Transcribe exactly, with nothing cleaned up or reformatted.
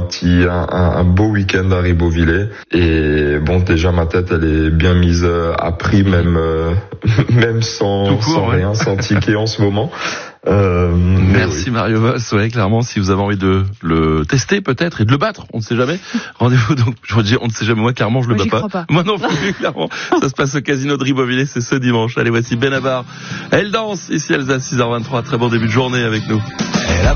petit, un, un beau week-end à Ribeauvillé. Et bon, déjà ma tête, elle est bien mise à prix, même euh, même sans, court, sans ouais. rien, sans ticket en ce moment. Euh, Merci oui. Mario Voss. Ouais, clairement, si vous avez envie de le tester peut-être et de le battre, on ne sait jamais. Rendez-vous donc. Je dis, on ne sait jamais. Moi, clairement, je le Moi, bats j'y pas. crois pas. Moi non plus, clairement. Ça se passe au casino de Ribeauvillé, c'est ce dimanche. Allez, voici Benabar. Elle danse ici Alsace six heures vingt-trois. Très bon début de journée avec nous.